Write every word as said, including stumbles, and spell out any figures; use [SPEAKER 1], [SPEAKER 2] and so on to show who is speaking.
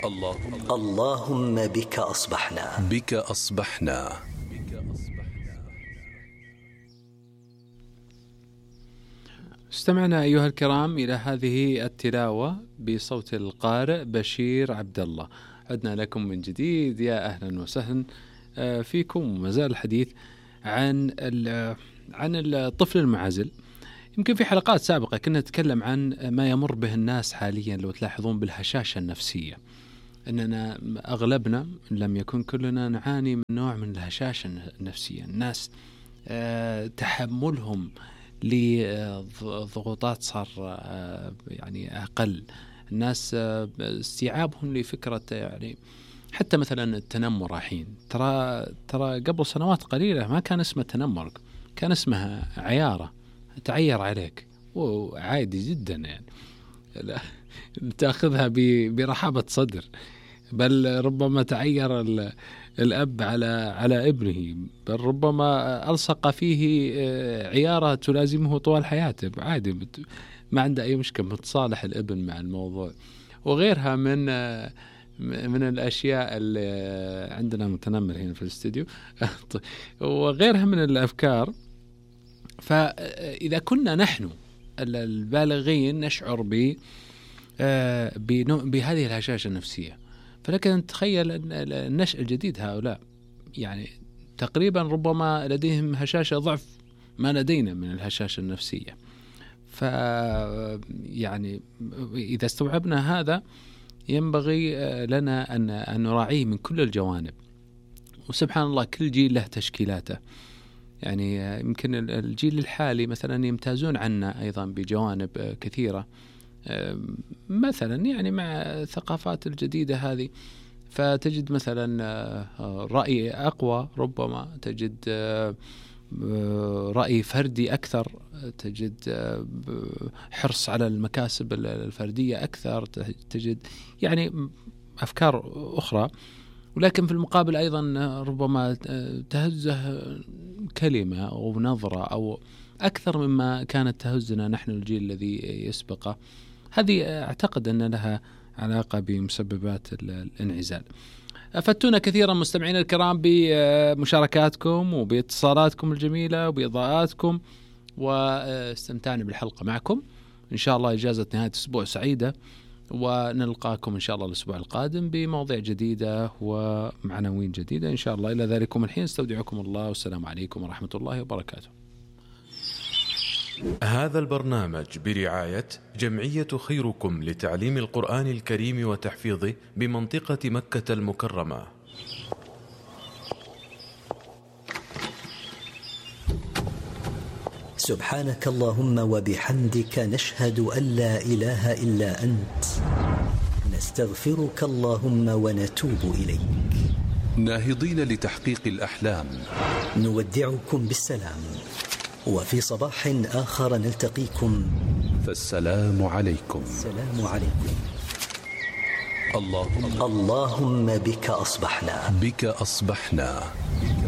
[SPEAKER 1] اللهم
[SPEAKER 2] اللهم بك أصبحنا
[SPEAKER 1] بك أصبحنا.
[SPEAKER 3] استمعنا أيها الكرام إلى هذه التلاوة بصوت القارئ بشير عبد الله. عدنا لكم من جديد، يا أهلا وسهلا فيكم. وما زال الحديث عن عن الطفل المعزل. يمكن في حلقات سابقة كنا نتكلم عن ما يمر به الناس حاليا، لو تلاحظون، بالهشاشة النفسية. أننا أغلبنا إن لم يكن كلنا نعاني من نوع من الهشاشة النفسية. الناس تحملهم لضغوطات صار يعني أقل. الناس استيعابهم لفكرة يعني حتى مثلا التنمر. الحين ترى ترى قبل سنوات قليلة ما كان اسمه تنمر، كان اسمها عيارة، تعير عليك، وعادي جدا يعني تأخذها برحابة صدر. بل ربما تعير الأب على على ابنه، بل ربما ألصق فيه عيارة تلازمه طوال حياته، عادي ما عنده أي مشكلة، متصالح الابن مع الموضوع. وغيرها من من الأشياء اللي عندنا متنمر هنا في الاستوديو وغيرها من الأفكار. فإذا كنا نحن البالغين نشعر ب بهذه الهشاشة النفسية، فلك أن تتخيل النشء الجديد هؤلاء يعني تقريبا ربما لديهم هشاشة ضعف ما لدينا من الهشاشة النفسية. ف يعني إذا استوعبنا هذا ينبغي لنا أن أن نراعيه من كل الجوانب. وسبحان الله كل جيل له تشكيلاته. يعني يمكن الجيل الحالي مثلا يمتازون عنا أيضا بجوانب كثيرة، مثلا يعني مع الثقافات الجديدة هذه، فتجد مثلا رأي أقوى، ربما تجد رأي فردي أكثر، تجد حرص على المكاسب الفردية أكثر، تجد يعني أفكار أخرى. ولكن في المقابل أيضا ربما تهزه كلمة أو نظرة أو أكثر مما كانت تهزنا نحن الجيل الذي يسبقه. هذه أعتقد أن لها علاقة بمسببات الانعزال. أفدتونا كثيرا مستمعين الكرام بمشاركاتكم وباتصالاتكم الجميلة وبإضاءاتكم، واستمتعنا بالحلقة معكم. إن شاء الله إجازة نهاية أسبوع سعيدة، ونلقاكم إن شاء الله الأسبوع القادم بمواضيع جديدة ومعنوين جديدة إن شاء الله. إلى ذلكم الحين استودعكم الله، والسلام عليكم ورحمة الله وبركاته.
[SPEAKER 4] هذا البرنامج برعاية جمعية خيركم لتعليم القرآن الكريم وتحفيظه بمنطقة مكة المكرمة.
[SPEAKER 2] سبحانك اللهم وبحمدك، نشهد أن لا إله إلا أنت، نستغفرك اللهم ونتوب إليك.
[SPEAKER 1] ناهضين لتحقيق الأحلام،
[SPEAKER 2] نودعكم بالسلام، وفي صباح آخر نلتقيكم،
[SPEAKER 1] فالسلام عليكم.
[SPEAKER 2] السلام عليكم.
[SPEAKER 1] اللهم
[SPEAKER 2] اللهم بك أصبحنا
[SPEAKER 1] بك أصبحنا.